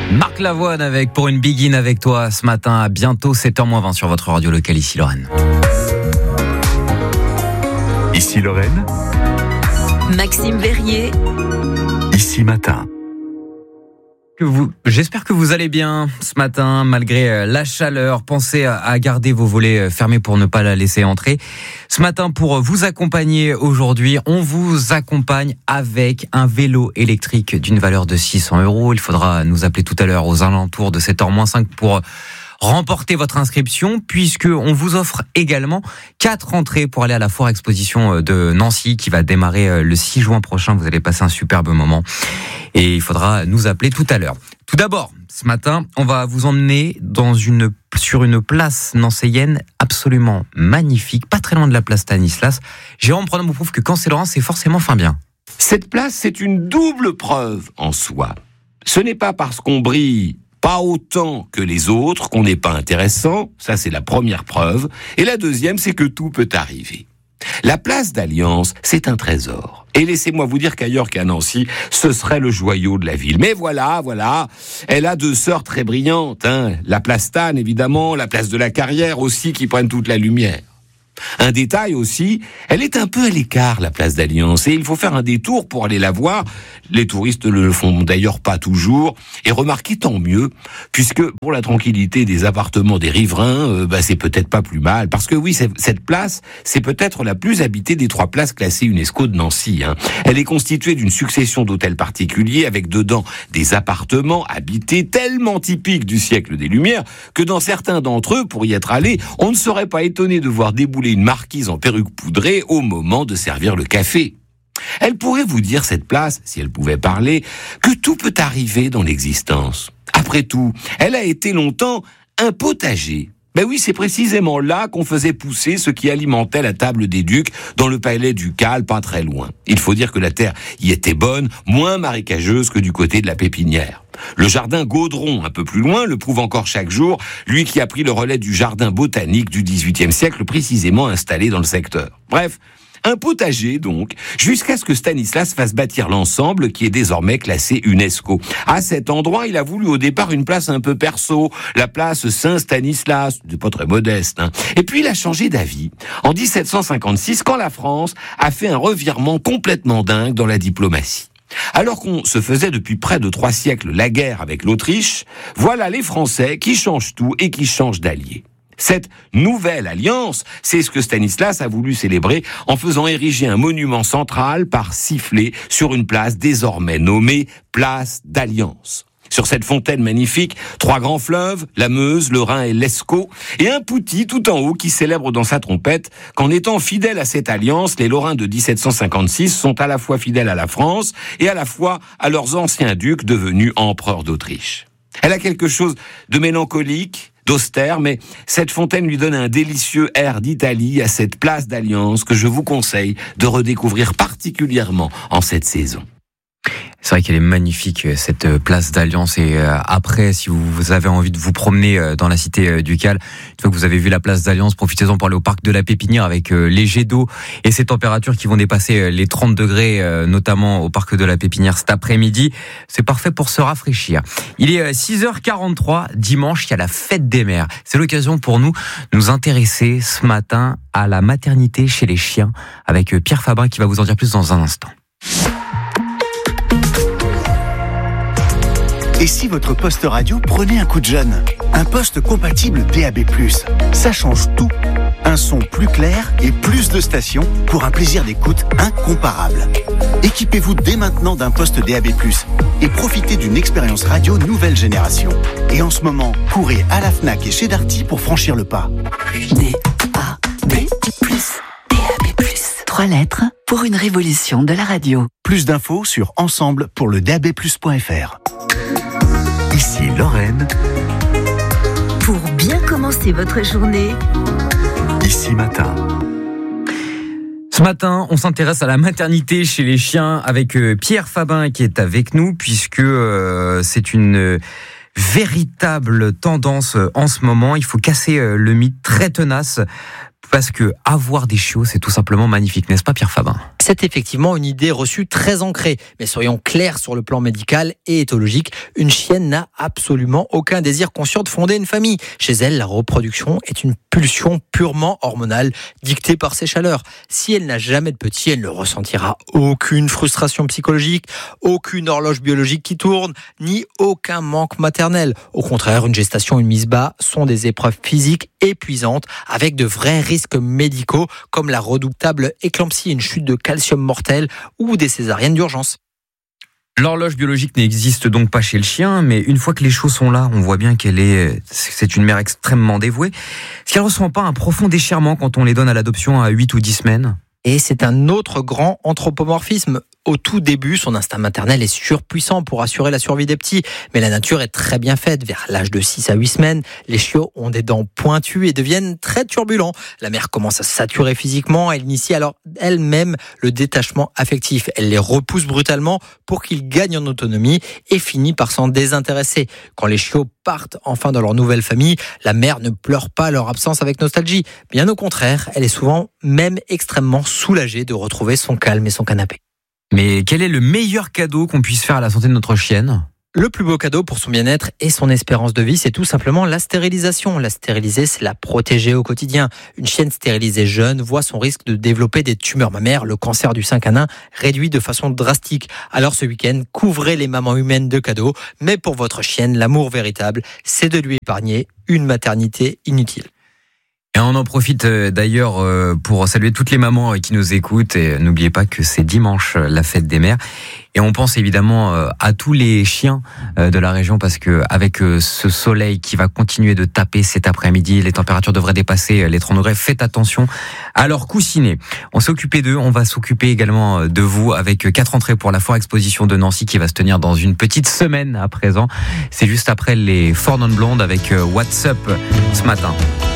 Marc Lavoine avec Pour une Begin avec toi ce matin à bientôt 7h20 sur votre radio locale ici Lorraine. Ici Lorraine. Maxime Verrier. Ici Matin. J'espère que vous allez bien ce matin malgré la chaleur. Pensez à garder vos volets fermés pour ne pas la laisser entrer. Ce matin, pour vous accompagner aujourd'hui, on vous accompagne avec un vélo électrique d'une valeur de 600 €. Il faudra nous appeler tout à l'heure aux alentours de 7h-5 pour remporter votre inscription, puisque on vous offre également 4 entrées pour aller à la foire exposition de Nancy qui va démarrer le 6 juin prochain. Vous allez passer un superbe moment et il faudra nous appeler tout à l'heure. Tout d'abord, ce matin, on va vous emmener sur une place nancéienne absolument magnifique, pas très loin de la place Stanislas. Jérôme Pronom vous prouve que quand c'est Laurent, c'est forcément fin bien. Cette place, c'est une double preuve en soi. Ce n'est pas parce qu'on brille pas autant que les autres qu'on n'est pas intéressant, ça c'est la première preuve, et la deuxième c'est que tout peut arriver. La place d'Alliance, c'est un trésor. Et laissez-moi vous dire qu'ailleurs qu'à Nancy, ce serait le joyau de la ville. Mais voilà, elle a 2 sœurs très brillantes, La place Stan, évidemment, la place de la Carrière aussi, qui prennent toute la lumière. Un détail aussi, elle est un peu à l'écart, la place d'Alliance, et il faut faire un détour pour aller la voir. Les touristes ne le font d'ailleurs pas toujours, et remarquez tant mieux, puisque pour la tranquillité des appartements des riverains, c'est peut-être pas plus mal, parce que oui, cette place, c'est peut-être la plus habitée des 3 places classées UNESCO de Nancy. Elle est constituée d'une succession d'hôtels particuliers, avec dedans des appartements habités tellement typiques du siècle des Lumières, que dans certains d'entre eux, pour y être allé, on ne serait pas étonné de voir débouler une marquise en perruque poudrée au moment de servir le café. Elle pourrait vous dire, cette place, si elle pouvait parler, que tout peut arriver dans l'existence. Après tout, elle a été longtemps un potager. Ben oui, c'est précisément là qu'on faisait pousser ce qui alimentait la table des ducs dans le palais ducal, pas très loin. Il faut dire que la terre y était bonne, moins marécageuse que du côté de la Pépinière. Le jardin Gaudron, un peu plus loin, le prouve encore chaque jour, lui qui a pris le relais du jardin botanique du XVIIIe siècle, précisément installé dans le secteur. Bref, un potager donc, jusqu'à ce que Stanislas fasse bâtir l'ensemble qui est désormais classé UNESCO. À cet endroit, il a voulu au départ une place un peu perso, la place Saint-Stanislas, c'est pas très modeste. Et puis il a changé d'avis en 1756, quand la France a fait un revirement complètement dingue dans la diplomatie. Alors qu'on se faisait depuis près de 3 siècles la guerre avec l'Autriche, voilà les Français qui changent tout et qui changent d'alliés. Cette nouvelle alliance, c'est ce que Stanislas a voulu célébrer en faisant ériger un monument central par sifflet sur une place désormais nommée Place d'Alliance. Sur cette fontaine magnifique, 3 grands fleuves, la Meuse, le Rhin et l'Escaut, et un Pouty tout en haut qui célèbre dans sa trompette qu'en étant fidèles à cette alliance, les Lorrains de 1756 sont à la fois fidèles à la France et à la fois à leurs anciens ducs devenus empereurs d'Autriche. Elle a quelque chose de mélancolique, d'austère, mais cette fontaine lui donne un délicieux air d'Italie à cette place d'Alliance que je vous conseille de redécouvrir particulièrement en cette saison. C'est vrai qu'elle est magnifique, cette place d'Alliance. Et après, si vous avez envie de vous promener dans la cité ducale, une fois que vous avez vu la place d'Alliance, profitez-en pour aller au parc de la Pépinière avec les jets d'eau et ces températures qui vont dépasser les 30 degrés, notamment au parc de la Pépinière cet après-midi. C'est parfait pour se rafraîchir. Il est 6h43, dimanche, il y a la fête des mères. C'est l'occasion pour nous de nous intéresser ce matin à la maternité chez les chiens avec Pierre Fabin qui va vous en dire plus dans un instant. Et si votre poste radio prenait un coup de jeune ? Un poste compatible DAB+. Ça change tout. Un son plus clair et plus de stations pour un plaisir d'écoute incomparable. Équipez-vous dès maintenant d'un poste DAB+, et profitez d'une expérience radio nouvelle génération. Et en ce moment, courez à la Fnac et chez Darty pour franchir le pas. DAB+. 3 lettres pour une révolution de la radio. Plus d'infos sur ensemble pour le DABplus.fr. Ici Lorraine. Pour bien commencer votre journée. Ici Matin. Ce matin, on s'intéresse à la maternité chez les chiens avec Pierre Fabin qui est avec nous puisque c'est une véritable tendance en ce moment. Il faut casser le mythe très tenace parce que avoir des chiots, c'est tout simplement magnifique, n'est-ce pas Pierre Fabin ? C'est effectivement une idée reçue très ancrée. Mais soyons clairs sur le plan médical et éthologique, une chienne n'a absolument aucun désir conscient de fonder une famille. Chez elle, la reproduction est une pulsion purement hormonale dictée par ses chaleurs. Si elle n'a jamais de petit, elle ne ressentira aucune frustration psychologique, aucune horloge biologique qui tourne, ni aucun manque maternel. Au contraire, une gestation et une mise bas sont des épreuves physiques épuisantes avec de vrais risques médicaux comme la redoutable éclampsie, une chute de calcium mortelle ou des césariennes d'urgence. L'horloge biologique n'existe donc pas chez le chien, mais une fois que les chiots sont là, on voit bien c'est une mère extrêmement dévouée. Est-ce qu'elle ne ressent pas un profond déchirement quand on les donne à l'adoption à 8 ou 10 semaines ? Et c'est un autre grand anthropomorphisme. Au tout début, son instinct maternel est surpuissant pour assurer la survie des petits. Mais la nature est très bien faite. Vers l'âge de 6 à 8 semaines, les chiots ont des dents pointues et deviennent très turbulents. La mère commence à saturer physiquement. Elle initie alors elle-même le détachement affectif. Elle les repousse brutalement pour qu'ils gagnent en autonomie et finit par s'en désintéresser. Quand les chiots partent enfin dans leur nouvelle famille, la mère ne pleure pas leur absence avec nostalgie. Bien au contraire, elle est souvent même extrêmement soulagée de retrouver son calme et son canapé. Mais quel est le meilleur cadeau qu'on puisse faire à la santé de notre chienne ? Le plus beau cadeau pour son bien-être et son espérance de vie, c'est tout simplement la stérilisation. La stériliser, c'est la protéger au quotidien. Une chienne stérilisée jeune voit son risque de développer des tumeurs mammaires, le cancer du sein canin, réduit de façon drastique. Alors ce week-end, couvrez les mamans humaines de cadeaux. Mais pour votre chienne, l'amour véritable, c'est de lui épargner une maternité inutile. Et on en profite d'ailleurs pour saluer toutes les mamans qui nous écoutent. Et n'oubliez pas que c'est dimanche la fête des mères. Et on pense évidemment à tous les chiens de la région parce que avec ce soleil qui va continuer de taper cet après-midi, les températures devraient dépasser les 30 degrés. Faites attention à leur coussinet. On s'est occupé d'eux, on va s'occuper également de vous avec 4 entrées pour la Foire Exposition de Nancy qui va se tenir dans une petite semaine à présent. C'est juste après les Four Non Blondes avec What's Up ce matin.